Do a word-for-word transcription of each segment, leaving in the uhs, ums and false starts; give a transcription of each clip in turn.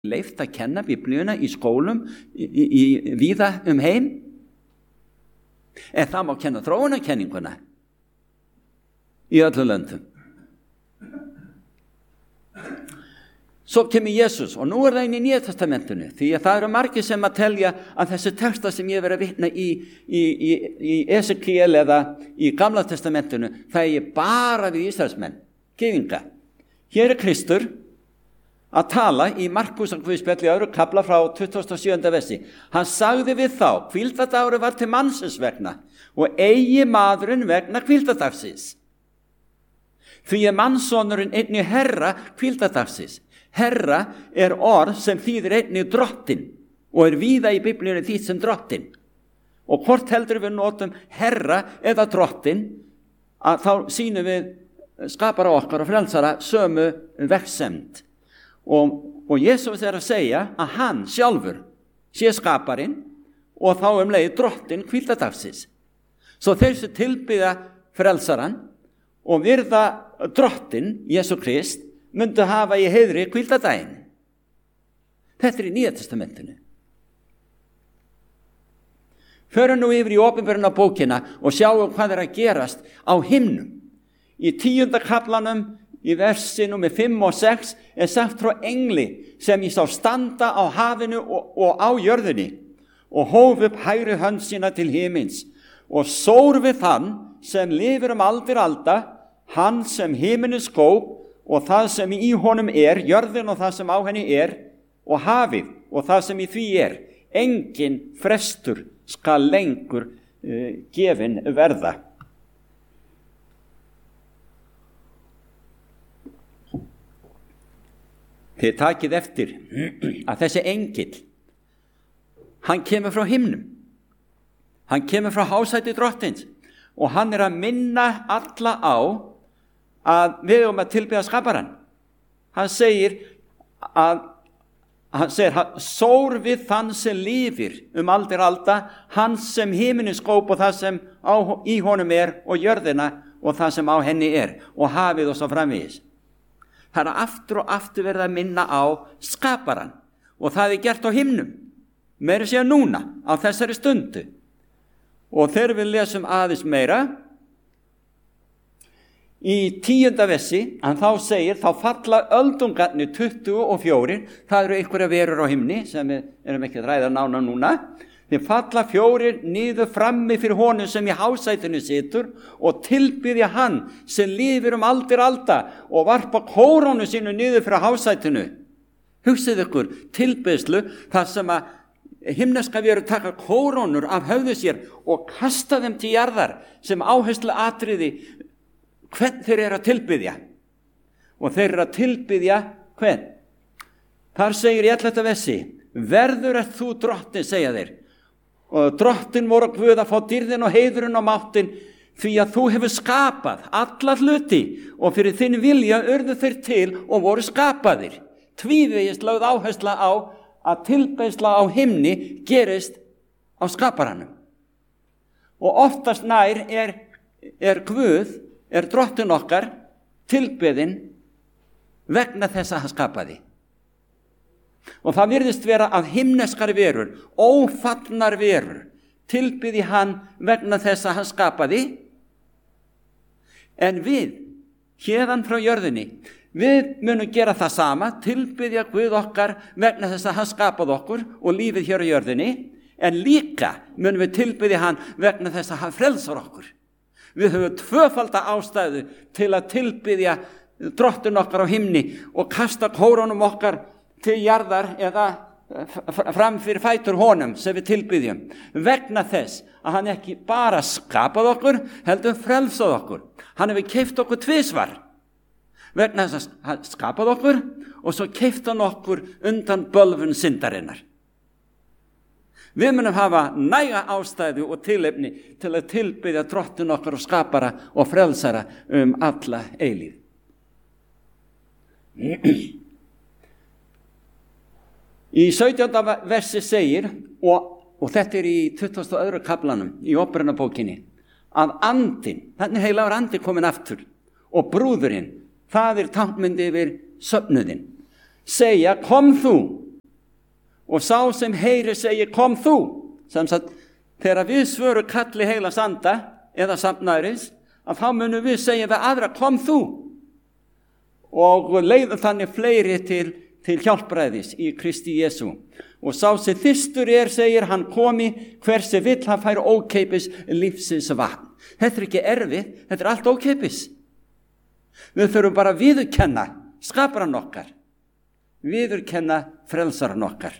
leyft að kenna Biblíuna í skólum í, í, í víða um heim? En það má kenna þróunarkenninguna í öllu löndum. Svo kemur Jesus og nú er það inn í Nýja testamentinu, því að það eru margir sem að telja að þessi texta sem ég verið að vitna í, í, í, í Esekiel eða í Gamla testamentinu, það er bara við Ísraelsmenn, gyðinga. Hér er Kristur að tala í Markús og Guðspjalli í öðru kafla frá tuttugasta og sjöunda versi. Hann sagði við þá, hvíldardagurinn var til mannsins vegna og eigi maðurinn vegna hvíldardagsins. Því er mannssonurinn einnig herra hvíldardagsins. Herra er orð sem þýðir einnig drottin og er víða í Biblíunni þýtt sem drottin. Og hvort heldur við notum herra eða drottin, að þá sýnum við skapara okkar og frelsara sömu verksemd. Og, og Jesus er að segja að hann sjálfur sé skaparinn og þá um leið drottin hvíldardagsins. Svo þeir sem tilbyða frelsaran og virða drottin, Jesú Krist, myndu hafa í heiðri hvíldardaginn. Þetta er í Nýja testamentinu. Förum nú yfir í opinberuna bókina og sjáum hvað er að gerast á himnum. Í tíunda kaflanum, í versi númer fimm og sex, er sagt frá engli sem ég sá standa á hafinu og, og á jörðinni og hóf upp hægri hönd sína til himins og sór við þann sem lifir um aldir alda, hann sem himinu skóp og það sem í honum er, jörðin og það sem á henni er, og hafið og það sem í því er. Engin frestur skal lengur uh, gefin verða. Þið takið eftir að þessi engill, hann kemur frá himnum. Hann kemur frá hásæti drottins og hann er að minna alla á að við erum að tilbiðja skaparan. Hann segir að hann segir, sór við þann sem lifir um aldir alda, hann sem himinin skóp og það sem á, í honum er og jörðina og það sem á henni er og hafið og svo framvegis. Það er aftur og aftur verið að minna á skaparan og það er gert á himnum, meira sér núna á þessari stundu. Og þegar við lesum aðeins meira í tíunda versi, hann þá segir, þá falla öldungarnir tuttugu og fjórir, það eru einhverja verur á himni, sem við erum ekki að ræða nána núna, þeir falla fjórir niður frammi fyrir honum sem í hásætinu situr og tilbyðja hann sem lifir um aldir alda og varpa kórónu sínu niður fyrir hásætinu. Hugsið ykkur, tilbyðslu, þar sem að himneska verur taka kórónur af höfðu sér og kasta þeim til jarðar sem áherslu atriði hvern þeir eru að tilbyðja. Og þeir eru að tilbyðja hvern? Þar segir í ellefta versi, verður er þú drottin, segja þeir. Og drottin voru Guð að fá dýrðin og heiðurinn og máttin því að þú hefur skapað alla hluti og fyrir þinn vilja urðu þeir til og voru skapaðir. Tvívegis lögð áhersla á að tilbeiðsla á himni gerist á skaparanum. Og oftast nær er, er Guð, er drottin okkar tilbeðin vegna þess að hann skapaði. Og það virðist vera að himneskar verur, ófallnar verur, tilbyði hann vegna þess að hann skapaði. En við, hérðan frá jörðinni, við munum gera það sama, tilbyðja Guð okkar vegna þess að hann skapaði okkur og lífið hér á jörðinni, en líka munum við tilbyðja hann vegna þess að hann frelsar okkur. Við höfum tvöfalda ástæðu til að tilbyðja drottin okkar á himni og kasta kórónum okkar til jarðar eða fram fyrir fætur honum sem við tilbyðjum. Vegna þess að hann ekki bara skapað okkur, heldur frelsað okkur. Hann hefur keypt okkur tvisvar. Vegna þess að hann skapað okkur og svo keypt hann okkur undan bölvun syndarinnar. Við munum hafa næga ástæðu og tilefni til að tilbyðja drottin okkar og skapara og frelsara um alla eilíð. Í sautjánda versi segir, og, og þetta er í tuttugasta og öðrum kaflanum í Opinberunarbókinni, að andinn, þannig heilagur andi komin aftur og brúðurinn, það er táknmynd yfir söfnuðinn, segja, kom þú og sá sem heyri segir kom þú, sem sagt þegar við svörum kalli heilags anda eða safnaðarins, að þá munum við segja við aðra kom þú og leiðum þannig fleiri til, til hjálpræðis í Kristi Jesú. Og sá sem þyrstur er, segir hann komi, hver sem vill hann fær ókeipis lífsins vatn. Þetta er ekki erfið, þetta er allt ókeipis. Við þurfum bara að viðurkenna skaparann okkar, viðurkenna frelsarann okkar.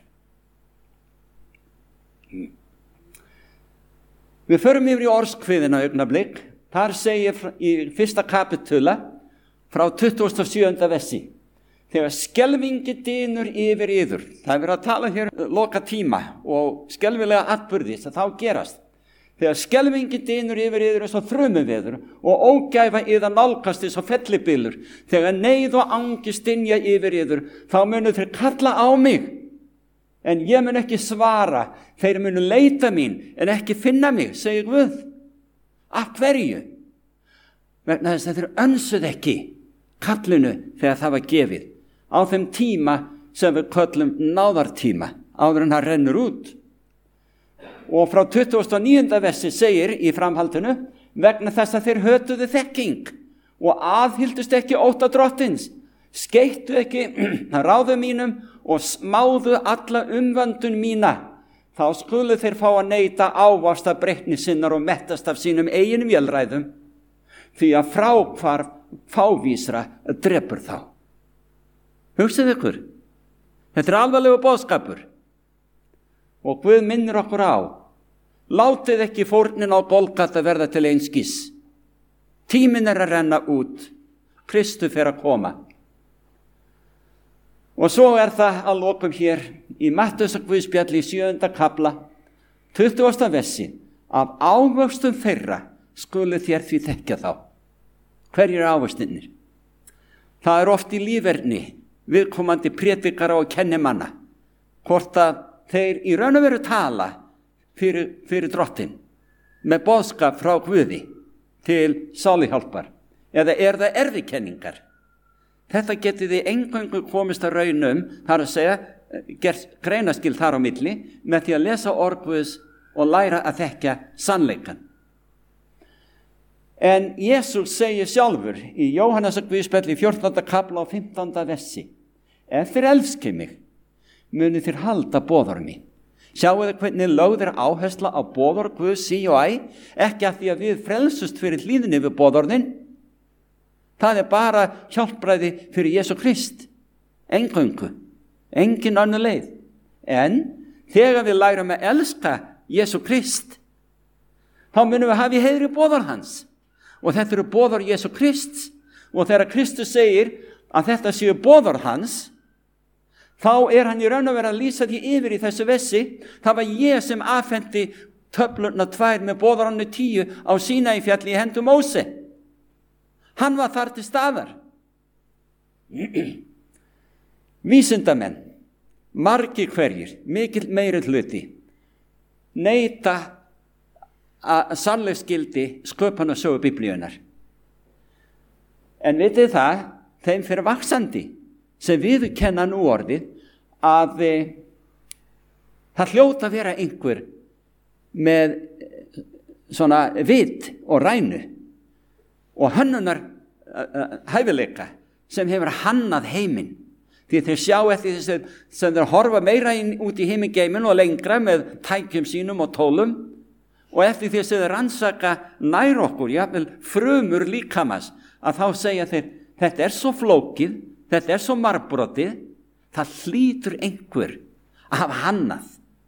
Við förum yfir í orðskviðina augnablik. Þar segir í fyrsta kapitula frá tuttugasta og sjöunda versi. Þegar skelfingi dynur yfir yður. Það er verið að tala hér loka tíma og skelfilega atburði sem þá gerast. Þegar skelfingi dynur yfir yður eins og þrumuveður og ógæfa yðar nálgast eins og fellibylur. Þegar neyð og angist dynja yfir yður, þá munu þeir kalla á mig. En ég mun ekki svara, þeir munu leita mín en ekki finna mig, segir Guð. Af hverju? Vegna þess að þeir önsuð ekki kallinu þegar það var gefið. Á þeim tíma sem við köllum náðartíma, áður en það rennur út. Og frá tuttugasta og níunda versi segir í framhaldinu, vegna þess að þeir hötuðu þekking og aðhyldust ekki ótta drottins, skeittu ekki ráðum mínum og smáðu alla umvöndun mína, þá skulu þeir fá að neyta ávasta breytni sinnar og mettast af sínum eigin vélræðum, því að fráhvarf fávísra drepur þá. Hugsið ykkur, þetta er alvarlegu boðskapur og Guð minnir okkur á, látið ekki fórnin á Golgata verða til einskis. Tíminn er að renna út, Kristu fer að koma. Og svo er það að lokum hér í Mattheusar Guðspjalli í sjöunda kafla, tuttugasta versi, af ávöxtum þeirra skulu þér því þekkja þá. Hverjir eru ávöxtinir? Það er oft í líferni, viðkomandi prédikara og kennimanna, hvort að þeir í raun og veru tala fyrir, fyrir drottin með boðskap frá Guði til sáluhjálpar, eða er það erfikenningar. Þetta getið þið eingöngu komist að raunum, þar að segja, gert greinaskil þar á milli, með því að lesa orð Guðs og læra að þekkja sannleikan. En Jesús segir sjálfur í Jóhannesar Guðspjalli fjórtánda kafla og fimmtánda versi, ef þér elskið mig, muni þér halda boðorð mín. Sjáu þið hvernig lögð er áhersla á boðorð Guðs sí og æ, ekki að því að við frelsust fyrir hlýðinni við boðorðin. Það er bara hjálpræði fyrir Jesú Krist, eingöngu, engin önnur leið. En þegar við lærum að elska Jesú Krist, þá munum við hafa í heiðri boðorð hans. Og þetta eru boðorð Jesú Krist, og þegar Kristus segir að þetta séu boðorð hans, þá er hann í raun og veru að lýsa því yfir í þessu vessi. Það var ég sem afhendi töflurna tvær með boðorðinu tíu á Sínaífjalli í hendum Móse. Hann var þar til staðar. Vísindamenn, margir hverjir, mikil meiri hluti, neita að sannleiksgildi sköpunarsögu Biblíunnar. En vitið það, þeim fyrir vaxandi, sem viðurkenna nú orðið, að e, það hljóta að vera einhver með svona vit og rænu og hönnunar uh, hæfileika sem hefur hannað heiminn. Því þeir sjá eftir þess sem þeir horfa meira inn út í himingeimin og lengra með tækjum sínum og tólum, og eftir því að þeir rannsaka nær okkur, jafnvel frumur líkamans, að þá segja þeir, þetta er svo flókið, þetta er svo marbrotið, það hlýtur einhver að hafa hannað.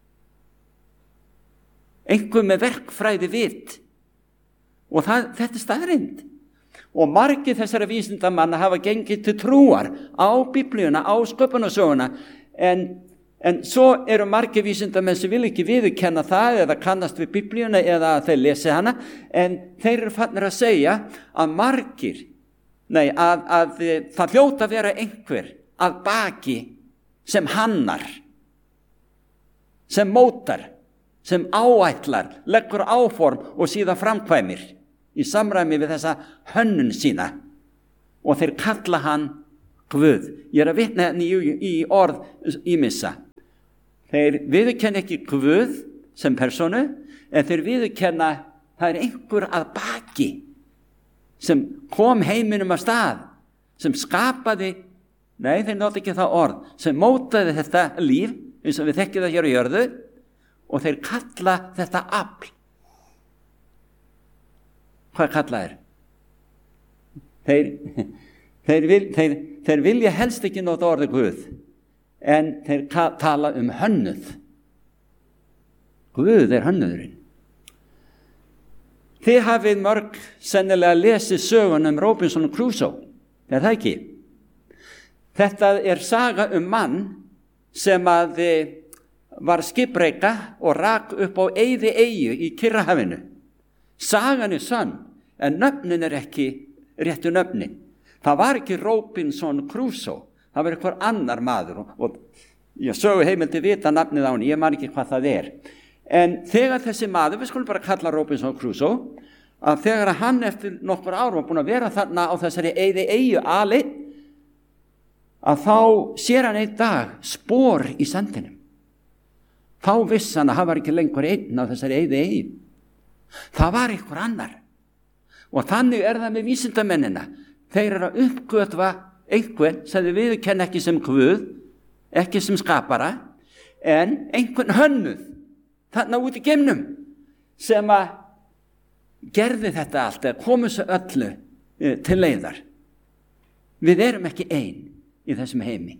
Einhver með verkfræði vit. Og það, þetta er staðreynd. Og margir þessara vísindamanna hafa gengið til trúar á Biblíuna, á sköpunarsöguna, en, en svo eru margir vísindamenn sem vil ekki viðurkenna það eða kannast við Biblíuna eða að þeir lesi hana, en þeir eru fannir að segja að margir Nei, að, að það hljóta vera einhver að baki sem hannar, sem mótar, sem áætlar, leggur áform og síðan framkvæmir í samræmi við þessa hönnun sína. Og þeir kalla hann Guð. Ég er að vitna henni í, í orð ímissa. Þeir viðurkenna ekki Guð sem persónu, en þeir viðurkenna það er einhver að baki sem kom heiminum af stað, sem skapaði, nei þeir nota ekki það orð, sem mótaði þetta líf, eins og við þekkjum það hér á jörðu, og þeir kalla þetta afl. Hvað kalla þeir? Þeir, þeir, vil, þeir, þeir vilja helst ekki nota orðið Guð, en þeir tala um hönnuð. Guð er hönnuðurinn. Þið hafið mörg sennilega lesið sögun um Robinson Crusoe, er það ekki? Þetta er saga um mann sem að var skipbreyta og rak upp á eyðieyju í Kyrrahafinu. Sagan er sönn, en nöfnin er ekki réttu nöfnin. Það var ekki Robinson Crusoe, það var einhver annar maður og, og ég sögu heimildi vita nafnið á henni, ég man ekki hvað það er. En þegar þessi maður, við skulum bara kalla Robinson Crusoe, að þegar hann eftir nokkur ár var búin að vera þarna á þessari eyðieyju aleinn, að þá sér hann einn dag spor í sandinum. Þá vissi hann að hann var ekki lengur einn á þessari eyðieyju. Það var einhver annar. Og þannig er það með vísindamennina. Þeir eru að uppgötva einhvern sem þið viðurkenna ekki sem Guð, ekki sem skapara, en einhvern hönnuð þarna út í geimnum sem að gerði þetta allt, eða komu svo öllu e, til leiðar. Við erum ekki ein í þessum heimi.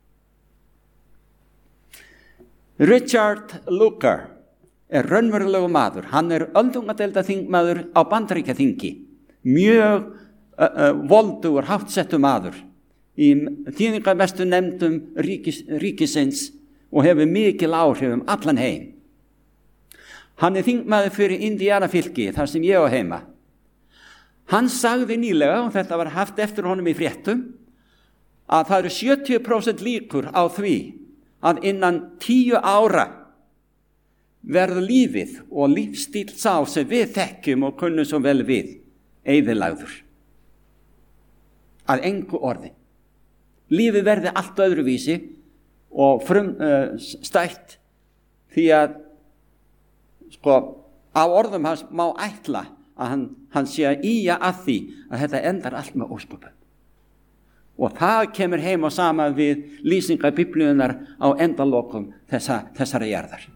Richard Lugar er raunverulegu maður. Hann er öldungadeildarþingmaður á Bandaríkjaþingi. Mjög uh, uh, voldugur, háttsettur maður í þýðingarmestu nefndum ríkis, ríkisins og hefur mikil áhrif um allan heim. Hann er þingmaður fyrir Indiana fylki, þar sem ég á heima. Hann sagði nýlega, og þetta var haft eftir honum í fréttum, að það eru sjötíu prósent líkur á því að innan tíu ára verður lífið og lífstíl sá sem við þekkjum og kunnum svo vel við, eyðilagður. Að engu orði. Lífið verði allt öðruvísi og frum, uh, stætt því að sko, á orðum hans má ætla að hann, hann sé að ýja að því að þetta endar allt með ósköpum. Og það kemur heim og sama við lýsingar biblíunar á endalokum þessa, þessara jarðar.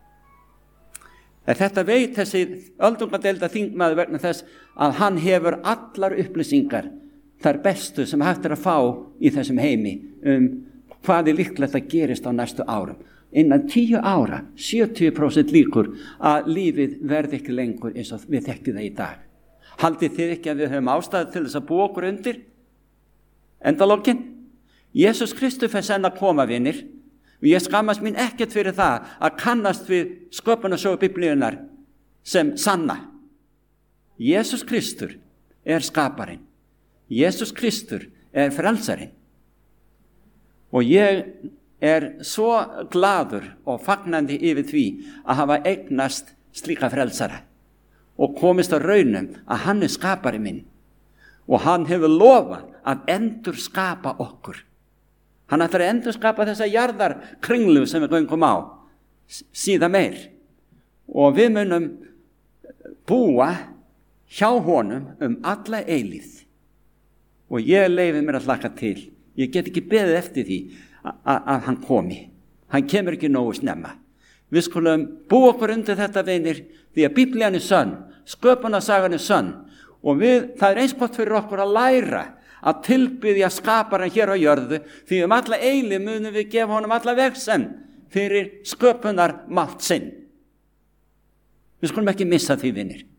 Þetta veit þessi öldungadeildarþingmaður vegna þess að hann hefur allar upplýsingar, þar bestu sem hægt er að fá í þessum heimi um hvað er líklegt að gerist á næstu árum. Innan tíu ára, sjötíu prósent líkur að lífið verði ekki lengur eins og við þekkjum það í dag. Haldið þið ekki að við höfum ástæðu til þess að búa okkur undir? Endalokin? Jesús Kristus er senn að koma, vinir. Og ég skammast mín ekkert fyrir það að kannast við sköpunarsögu biblíunar sem sanna. Jesús Kristur er skaparinn. Jesús Kristur er frelsarinn. Og ég er svo gladur og fagnandi yfir því að hafa eignast slíka frelsara og komist á raunum að hann er skapari minn og hann hefur lofað að endur skapa okkur. Hann ætlar að endur skapa þessa jarðarkringlu sem við göngum á síðan meir og við munum búa hjá honum um alla eilífð og ég leyfi mér að hlakka til. Ég get ekki beðið eftir því að hann komi. Hann kemur ekki nógu snemma. Við skulum búa okkur undir þetta, vinir, því að Biblían er sönn, sköpunarsagan er sönn og við, það er eins gott fyrir okkur að læra að tilbiðja skaparan hér á jörðu, því um alla eilífð munum við gefa honum alla vegsemd fyrir sköpunar mátt sinn. Við skulum ekki missa því, vinir.